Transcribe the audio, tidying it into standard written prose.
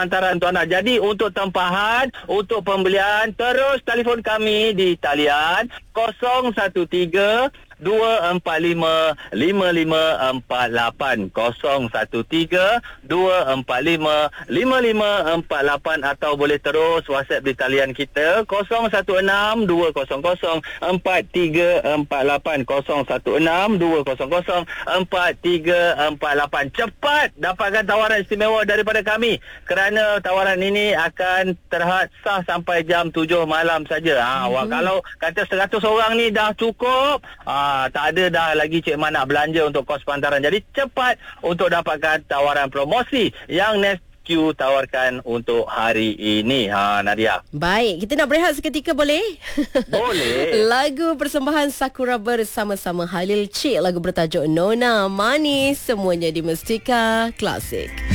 hantaran tuan-tuan. Jadi untuk tempahan, untuk pembelian, terus telefon kami di talian 013 245-5548 013-245-5548 atau boleh terus WhatsApp di talian kita 016-200-4348 016-200-4348. Cepat dapatkan tawaran istimewa daripada kami kerana tawaran ini akan terhad sah sampai jam 7 malam saja. Kalau kata 100 orang ni dah cukup, tak ada dah lagi Cik Man nak belanja untuk kos pantaran. Jadi cepat untuk dapatkan tawaran promosi yang Nestq tawarkan untuk hari ini. Nadia. Baik, kita nak berehat seketika boleh? Boleh. Lagu persembahan Sakura bersama-sama Halil Cik, lagu bertajuk Nona Manis, semuanya di Mustika Klasik.